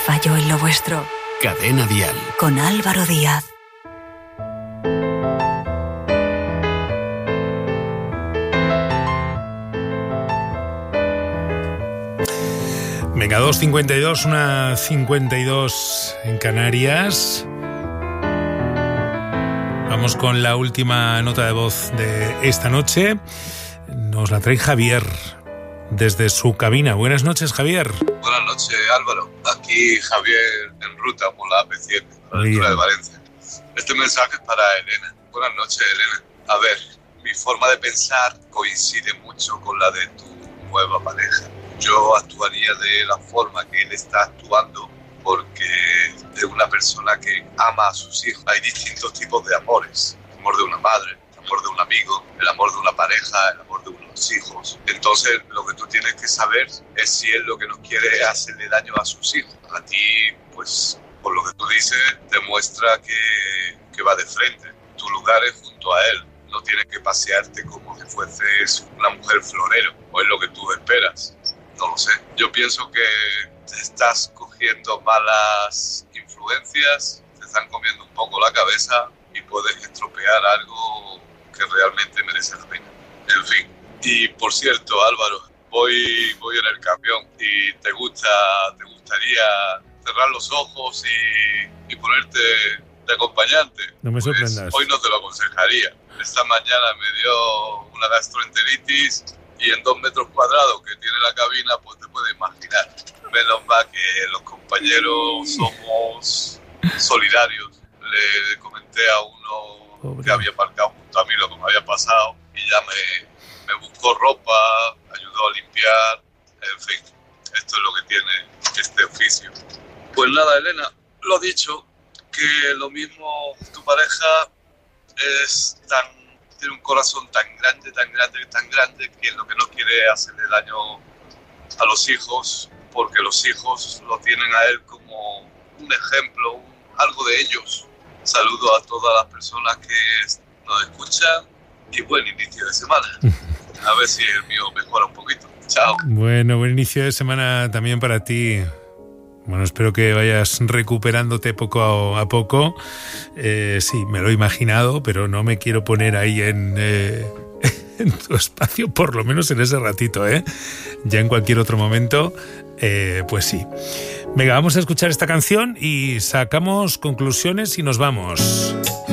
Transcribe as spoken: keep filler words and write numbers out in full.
falló en lo vuestro. Cadena Dial. Con Álvaro Díaz. Venga, dos cincuenta y dos, una cincuenta y dos en Canarias. Vamos con la última nota de voz de esta noche. Nos la trae Javier desde su cabina. Buenas noches, Javier. Buenas noches, Álvaro. Aquí Javier en ruta por la A P siete, a la altura de Valencia. Este mensaje es para Elena. Buenas noches, Elena. A ver, mi forma de pensar coincide mucho con la de tu nueva pareja. Yo actuaría de la forma que él está actuando porque es una persona que ama a sus hijos. Hay distintos tipos de amores. El amor de una madre, el amor de un amigo, el amor de una pareja, el amor de unos hijos. Entonces, lo que tú tienes que saber es si él lo que no quiere es hacerle daño a sus hijos. A ti, pues, por lo que tú dices, demuestra que, que va de frente. Tu lugar es junto a él. No tienes que pasearte como si fueses una mujer florero, o es lo que tú esperas. No lo sé. Yo pienso que te estás cogiendo malas influencias, te están comiendo un poco la cabeza y puedes estropear algo que realmente merece la pena. En fin. Y por cierto, Álvaro, voy, voy en el camión y te gusta, te gustaría cerrar los ojos y, y ponerte de acompañante. No me sorprendas. Pues hoy no te lo aconsejaría. Esta mañana me dio una gastroenteritis y en dos metros cuadrados que tiene la cabina, pues te puedes imaginar. Menos mal que los compañeros somos solidarios. Le comenté a uno Pobre. que había aparcado junto a mí lo que me había pasado y ya me, me buscó ropa, ayudó a limpiar, en fin, esto es lo que tiene este oficio. Pues nada, Elena, lo dicho, que lo mismo tu pareja es tan... tiene un corazón tan grande, tan grande, tan grande que lo que no quiere hacerle daño a los hijos, porque los hijos lo tienen a él como un ejemplo, un, algo de ellos. Saludo a todas las personas que nos escuchan y buen inicio de semana. A ver si el mío mejora un poquito. Chao. Bueno, buen inicio de semana también para ti. Bueno, espero que vayas recuperándote poco a poco. Eh, sí, me lo he imaginado, pero no me quiero poner ahí en, eh, en tu espacio, por lo menos en ese ratito, ¿eh? Ya en cualquier otro momento, eh, pues sí. Venga, vamos a escuchar esta canción y sacamos conclusiones y nos vamos.